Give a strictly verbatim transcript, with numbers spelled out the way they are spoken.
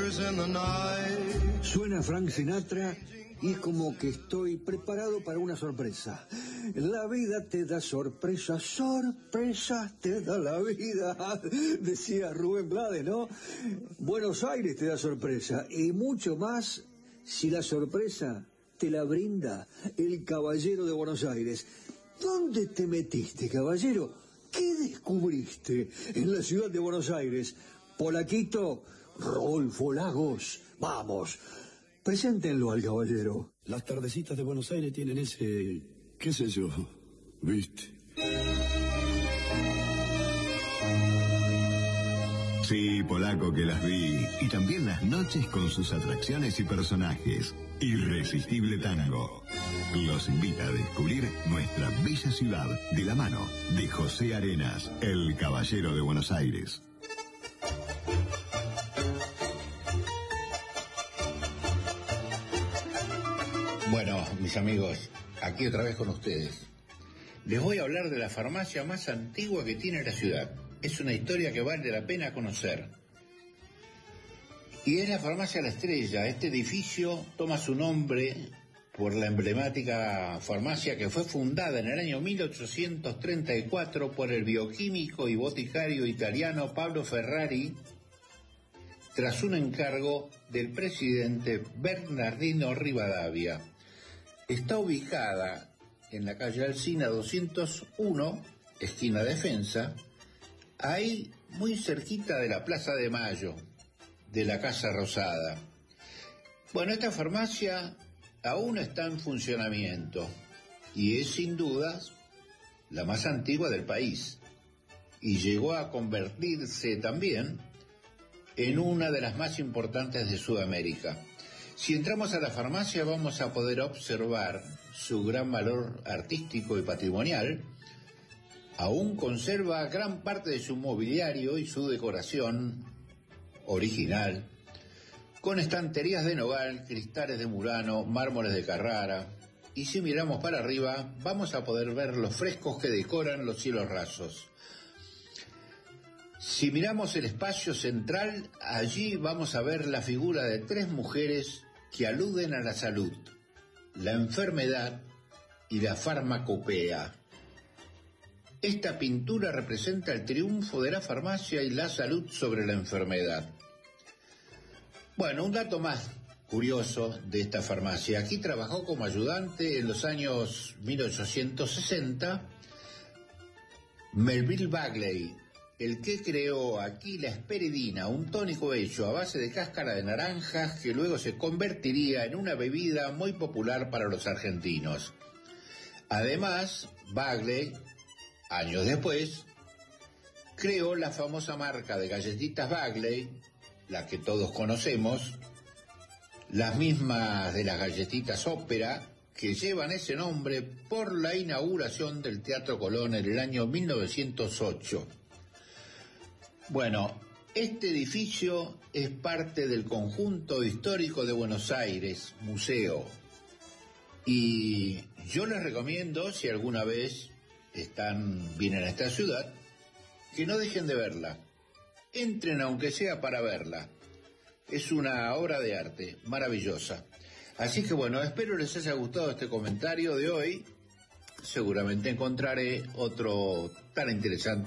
Suena Frank Sinatra y es como que estoy preparado para una sorpresa. La vida te da sorpresas, sorpresas te da la vida, decía Rubén Blades, ¿no? Buenos Aires te da sorpresa y mucho más si la sorpresa te la brinda el Caballero de Buenos Aires. ¿Dónde te metiste, caballero? ¿Qué descubriste en la ciudad de Buenos Aires? Polaquito, Rodolfo Lagos, vamos, preséntenlo al caballero. Las tardecitas de Buenos Aires tienen ese, qué sé yo, ¿viste? Sí, Polaco, que las vi. Y también las noches con sus atracciones y personajes. Irresistible Tango los invita a descubrir nuestra bella ciudad de la mano de José Arenas, el Caballero de Buenos Aires. Bueno, mis amigos, aquí otra vez con ustedes. Les voy a hablar de la farmacia más antigua que tiene la ciudad. Es una historia que vale la pena conocer. Y es la farmacia La Estrella. Este edificio toma su nombre por la emblemática farmacia que fue fundada en el año mil ochocientos treinta y cuatro por el bioquímico y boticario italiano Pablo Ferrari, tras un encargo del presidente Bernardino Rivadavia. Está ubicada en la calle Alsina doscientos uno, esquina Defensa, ahí muy cerquita de la Plaza de Mayo, de la Casa Rosada. Bueno, esta farmacia aún está en funcionamiento y es sin dudas la más antigua del país y llegó a convertirse también en una de las más importantes de Sudamérica. Si entramos a la farmacia vamos a poder observar su gran valor artístico y patrimonial. Aún conserva gran parte de su mobiliario y su decoración original, con estanterías de nogal, cristales de Murano, mármoles de Carrara, y si miramos para arriba vamos a poder ver los frescos que decoran los cielos rasos. Si miramos el espacio central, allí vamos a ver la figura de tres mujeres que aluden a la salud, la enfermedad y la farmacopea. Esta pintura representa el triunfo de la farmacia y la salud sobre la enfermedad. Bueno, un dato más curioso de esta farmacia. Aquí trabajó como ayudante en los años mil ochocientos sesenta Melville Bagley, el que creó aquí la esperidina, un tónico hecho a base de cáscara de naranjas que luego se convertiría en una bebida muy popular para los argentinos. Además, Bagley, años después, creó la famosa marca de galletitas Bagley, la que todos conocemos, las mismas de las galletitas Ópera, que llevan ese nombre por la inauguración del Teatro Colón en el año mil novecientos ocho. Bueno, este edificio es parte del conjunto histórico de Buenos Aires, museo, y yo les recomiendo, si alguna vez están, vienen a esta ciudad, que no dejen de verla. Entren aunque sea para verla. Es una obra de arte maravillosa. Así que bueno, espero les haya gustado este comentario de hoy. Seguramente encontraré otro tan interesante